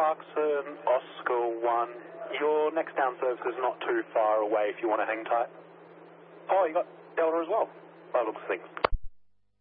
Clarkson, Oscar 1. Your next down service is not too far away if you want to hang tight. Oh, you got Delta as well, by the looks of things.